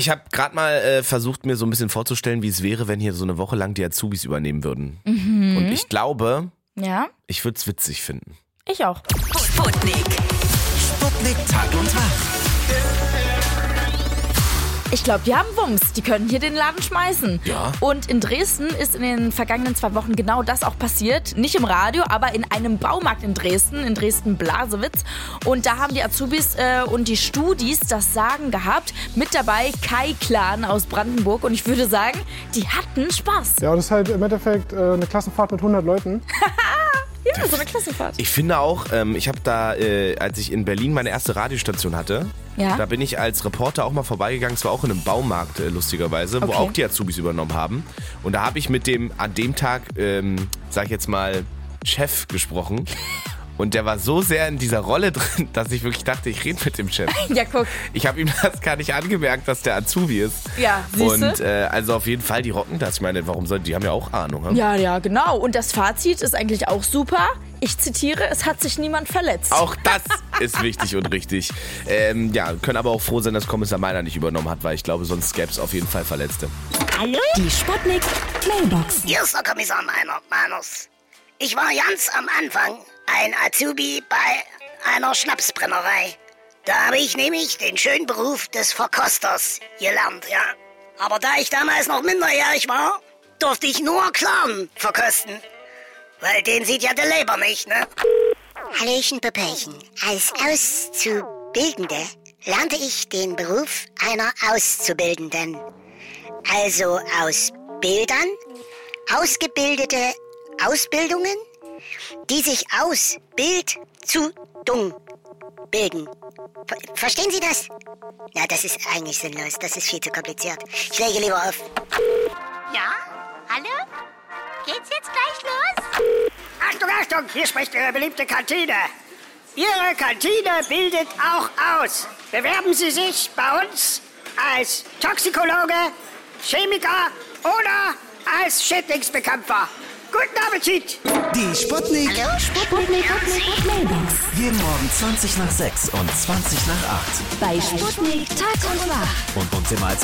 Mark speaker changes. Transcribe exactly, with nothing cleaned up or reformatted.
Speaker 1: ich habe gerade mal äh, versucht, mir so ein bisschen vorzustellen, wie es wäre, wenn hier so eine Woche lang die Azubis übernehmen würden.
Speaker 2: Mhm.
Speaker 1: Und ich glaube,
Speaker 2: ja,
Speaker 1: ich würde es witzig finden.
Speaker 2: Ich auch.
Speaker 3: Sputnik. Sputnik Tag und Tag.
Speaker 2: Ich glaube, die haben Wumms. Die können hier den Laden schmeißen.
Speaker 1: Ja.
Speaker 2: Und in Dresden ist in den vergangenen zwei Wochen genau das auch passiert. Nicht im Radio, aber in einem Baumarkt in Dresden, in Dresden-Blasewitz. Und da haben die Azubis äh, und die Studis das Sagen gehabt. Mit dabei Kai Klan aus Brandenburg. Und ich würde sagen, die hatten Spaß.
Speaker 4: Ja, das ist halt im Endeffekt äh, eine Klassenfahrt mit hundert Leuten.
Speaker 2: Ja, so eine Klassenfahrt.
Speaker 1: Ich finde auch, ähm, ich habe da, äh, als ich in Berlin meine erste Radiostation hatte,
Speaker 2: ja?
Speaker 1: da bin ich als Reporter auch mal vorbeigegangen. Es war auch in einem Baumarkt, äh, lustigerweise, wo
Speaker 2: okay.
Speaker 1: auch die Azubis übernommen haben. Und da habe ich mit dem, an dem Tag, ähm, sag ich jetzt mal, Chef gesprochen. Und der war so sehr in dieser Rolle drin, dass ich wirklich dachte, ich rede mit dem Chef.
Speaker 2: Ja, guck.
Speaker 1: Ich habe ihm das gar nicht angemerkt, dass der Azubi ist.
Speaker 2: Ja, siehste?
Speaker 1: Und äh, also auf jeden Fall, die rocken das. Ich meine, warum sollten die haben ja auch Ahnung. Hm?
Speaker 2: Ja, ja, genau. Und das Fazit ist eigentlich auch super. Ich zitiere, es hat sich niemand verletzt.
Speaker 1: Auch das ist wichtig und richtig. Ähm, ja, können aber auch froh sein, dass Kommissar Meiner nicht übernommen hat, weil ich glaube, sonst gäbe es auf jeden Fall Verletzte.
Speaker 3: Hallo? Die Sputnik Mailbox.
Speaker 5: Hier ist der Kommissar Meiner, Meiners. Ich war ganz am Anfang ein Azubi bei einer Schnapsbrennerei. Da habe ich nämlich den schönen Beruf des Verkosters gelernt, ja. Aber da ich damals noch minderjährig war, durfte ich nur Clown verkosten. Weil den sieht ja der Leber nicht, ne? Hallöchen, Pöpöchen. Als Auszubildende lernte ich den Beruf einer Auszubildenden. Also aus Bildern, ausgebildete Ausbildungen, die sich aus Bild zu Dung bilden. Ver- Verstehen Sie das? Ja, das ist eigentlich sinnlos. Das ist viel zu kompliziert. Ich lege lieber auf.
Speaker 6: Ja? Hallo? Geht's jetzt gleich los?
Speaker 7: Achtung, Achtung, hier spricht Ihre beliebte Kantine. Ihre Kantine bildet auch aus. Bewerben Sie sich bei uns als Toxikologe, Chemiker oder als Schädlingsbekämpfer. Guten Appetit!
Speaker 3: Die Sputnik.
Speaker 5: Hallo, Sputnik.
Speaker 3: Mailbox. Jeden Morgen zwanzig nach sechs und zwanzig nach acht.
Speaker 8: Bei Sputnik Tag und Wach.
Speaker 3: Und uns immer als